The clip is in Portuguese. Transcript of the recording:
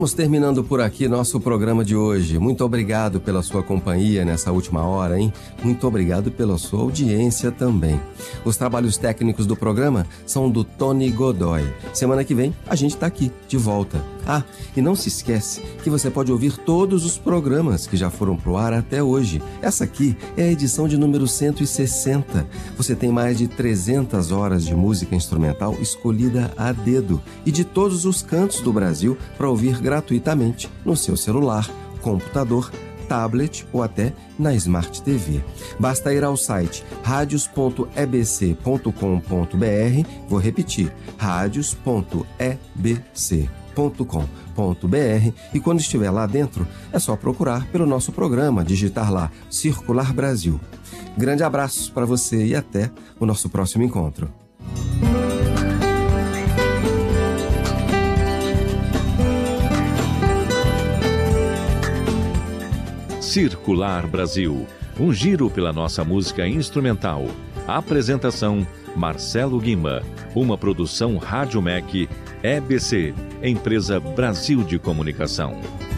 Estamos terminando por aqui nosso programa de hoje. Muito obrigado pela sua companhia nessa última hora, hein? Muito obrigado pela sua audiência também. Os trabalhos técnicos do programa são do Tony Godoy. Semana que vem a gente está aqui, de volta. Ah, e não se esquece que você pode ouvir todos os programas que já foram pro ar até hoje. Essa aqui é a edição de número 160. Você tem mais de 300 horas de música instrumental escolhida a dedo e de todos os cantos do Brasil para ouvir gratuitamente no seu celular, computador, tablet ou até na Smart TV. Basta ir ao site radios.ebc.com.br, vou repetir, radios.ebc.com.br, e quando estiver lá dentro é só procurar pelo nosso programa, digitar lá Circular Brasil. Grande abraço para você e até o nosso próximo encontro. Circular Brasil, um giro pela nossa música instrumental. Apresentação: Marcelo Guima. Uma produção Rádio MEC, EBC, Empresa Brasil de Comunicação.